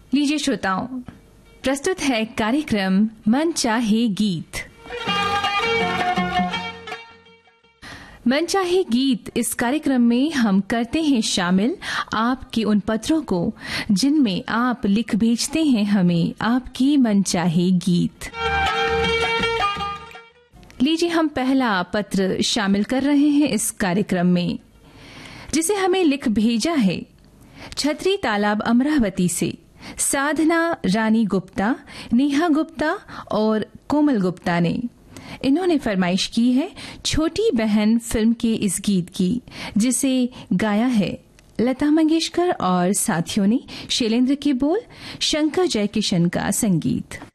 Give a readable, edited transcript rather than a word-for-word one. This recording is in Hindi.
लीजिए श्रोताओं, प्रस्तुत है कार्यक्रम मन चाहे गीत। मन चाहे गीत इस कार्यक्रम में हम करते हैं शामिल आपके उन पत्रों को जिनमें आप लिख भेजते हैं हमें आपकी मन चाहे गीत। लीजिए हम पहला पत्र शामिल कर रहे हैं इस कार्यक्रम में, जिसे हमें लिख भेजा है छतरी तालाब अमरावती से साधना रानी गुप्ता, नेहा गुप्ता और कोमल गुप्ता ने। इन्होंने फरमाइश की है छोटी बहन फिल्म के इस गीत की, जिसे गाया है लता मंगेशकर और साथियों ने। शैलेंद्र के बोल, शंकर जयकिशन का संगीत।